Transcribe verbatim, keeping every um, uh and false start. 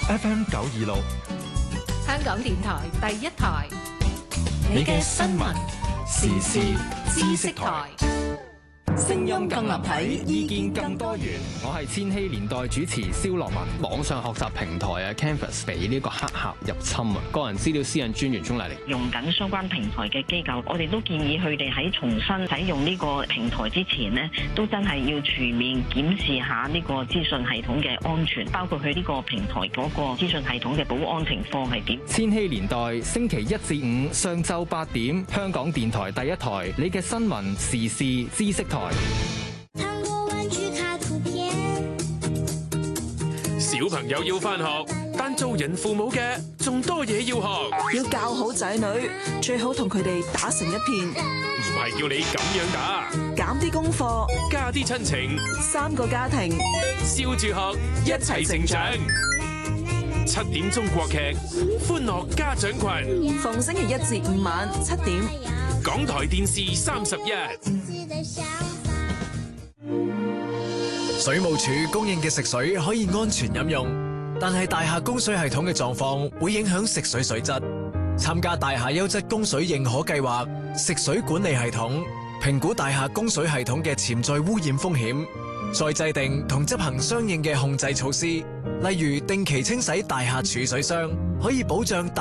F M 九二六， 香港電台第一台， 你嘅新聞時事知識台。 聲音更立體，意見更多元。 我係千禧年代主持蕭樂文。網上學習平台啊 Canvas 被呢個黑客入侵啊，個人資料私隱專員鍾麗玲。 用緊相關平台嘅機構，我哋都建議佢哋喺重新使用呢個平台之前呢，都真係要全面檢視下呢個資訊系統嘅安全，包括佢呢個平台嗰個資訊系統嘅保安情況係點。 千禧年代星期一至五上晝八點，香港電台第一台，你嘅新聞時事知識台。 糖果玩具卡圖片。 小朋友要返學，但做人父母嘅仲多嘢要學。 要教好仔女，最好同佢哋打成一片。 唔係叫你咁樣打， 減啲功課， 加啲親情， 三個家庭， 笑住學，一齊成長。七點鐘國劇，歡樂家長群， 逢星期一至五晚七點， 港台電視三十一。 水務署供應嘅食水可以安全飲用，但係大廈供水系統嘅狀況會影響食水水質。參加大廈優質供水認可計劃，食水管理系統評估大廈供水系統嘅潛在污染風險，再制定同執行相應嘅控制措施，例如定期清洗大廈儲水箱，可以保障大